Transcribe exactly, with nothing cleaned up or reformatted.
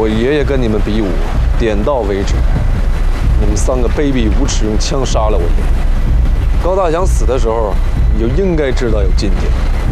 我爷爷跟你们比武，点到为止。你们三个卑鄙无耻，用枪杀了我爷爷。高大强死的时候，你就应该知道有今天。